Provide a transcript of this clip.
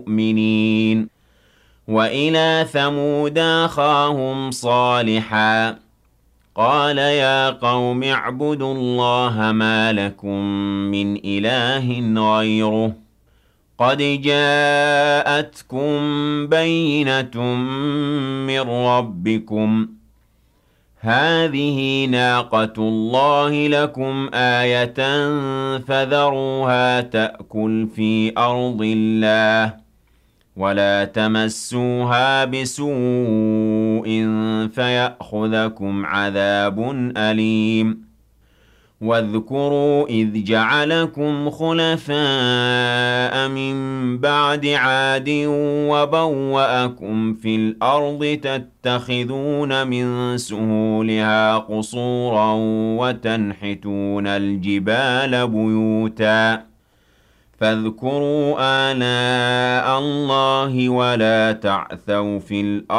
مُؤْمِنِينَ وَإِلَىٰ ثَمُودَ أَخَاهُمْ صَالِحًا قَالَ يَا قَوْمِ اعْبُدُوا اللَّهَ مَا لَكُم مِّنْ إِلَٰهٍ غَيْرُهُ قَدْ جَاءَتْكُم بَيِّنَةٌ مِّن رَّبِّكُمْ ۖ هَٰذِهِ نَاقَةُ اللَّهِ لَكُمْ آيَةً فَذَرُوهَا تَأْكُلْ فِي أَرْضِ اللَّهِ وَلَا تَمَسُّوهَا بِسُوءٍ فَيَأْخُذَكُمْ عَذَابٌ أَلِيمٌ وَاذْكُرُوا إِذْ جَعَلَكُمْ خُلَفَاءَ مِن بَعْدِ عَادٍ وَبَوَّأَكُمْ فِي الْأَرْضِ تَتَّخِذُونَ مِن سُهُولِهَا قُصُورًا وَتَنْحِتُونَ الْجِبَالَ بُيُوتًا فاذكروا آلاء الله ولا تعثوا في الأرض